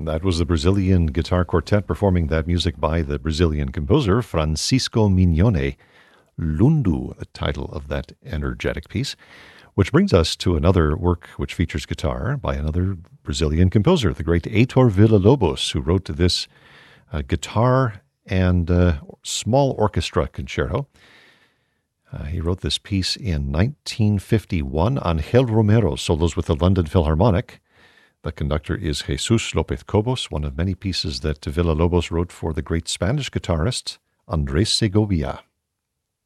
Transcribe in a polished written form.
That was the Brazilian Guitar Quartet performing that music by the Brazilian composer Francisco Mignone. Lundu, the title of that energetic piece. Which brings us to another work which features guitar by another Brazilian composer, the great Heitor Villa-Lobos, who wrote this guitar and small orchestra concerto. He wrote this piece in 1951. Angel Romero solos with the London Philharmonic. The conductor is Jesus López Cobos, one of many pieces that Villa-Lobos wrote for the great Spanish guitarist Andrés Segovia.